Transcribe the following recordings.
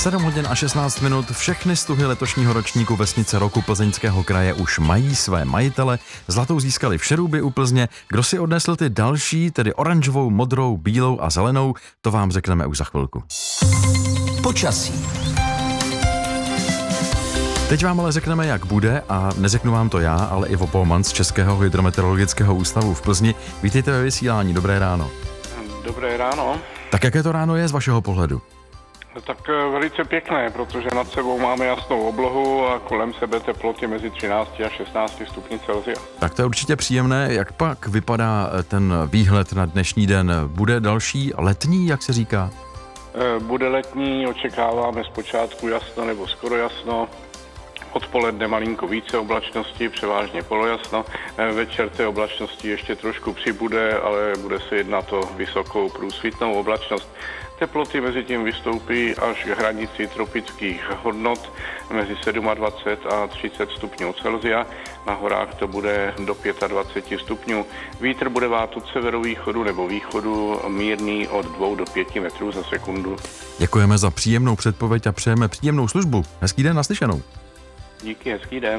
7 hodin a 16 minut. Všechny stuhy letošního ročníku Vesnice roku Plzeňského kraje už mají své majitele. Zlatou získali v Šeruby u Plzně. Kdo si odnesl ty další, tedy oranžovou, modrou, bílou a zelenou, to vám řekneme už za chvilku. Počasí. Teď vám ale řekneme, jak bude, a neřeknu vám to já, ale Ivo Polman z Českého hydrometeorologického ústavu v Plzni. Vítejte ve vysílání, dobré ráno. Dobré ráno. Tak jaké to ráno je z vašeho pohledu? Tak velice pěkné, protože nad sebou máme jasnou oblohu a kolem sebe teploty mezi 13 a 16 stupni Celsia. Tak to je určitě příjemné. Jak pak vypadá ten výhled na dnešní den? Bude další letní, jak se říká? Bude letní, očekáváme zpočátku jasno nebo skoro jasno. Odpoledne malinko více oblačnosti, převážně polojasno. Večer té oblačnosti ještě trošku přibude, ale bude se jednat o vysokou průsvitnou oblačnost. Teploty mezi tím vystoupí až k hranici tropických hodnot mezi 27 a 30 stupňů Celsia. Na horách to bude do 25 stupňů. Vítr bude vát od severovýchodu nebo východu mírný od 2 do 5 metrů za sekundu. Děkujeme za příjemnou předpověď a přejeme příjemnou službu. Hezký den, naslyšenou. Díky, hezký den.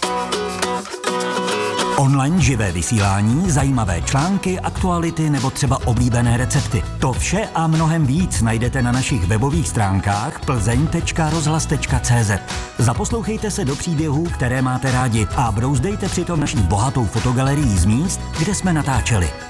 Online živé vysílání, zajímavé články, aktuality nebo třeba oblíbené recepty. To vše a mnohem víc najdete na našich webových stránkách plzeň.rozhlas.cz. Zaposlouchejte se do příběhů, které máte rádi, a brouzdejte přitom naší bohatou fotogalerií z míst, kde jsme natáčeli.